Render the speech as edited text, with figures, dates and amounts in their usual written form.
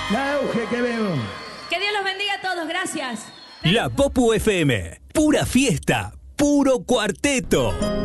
La auge que veo. Que Dios los bendiga a todos, gracias. La Popu FM, pura fiesta, puro cuarteto.